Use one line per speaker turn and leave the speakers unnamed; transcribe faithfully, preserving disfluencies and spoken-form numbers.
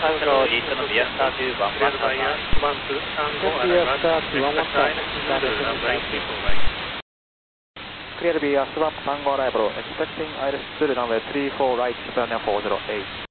Tango, Eastern Via Star two one one nine.
Via Star two one one nine. Clear via Swap Tango arrival. Expecting Iris to the runway three four right, Superman four zero eight.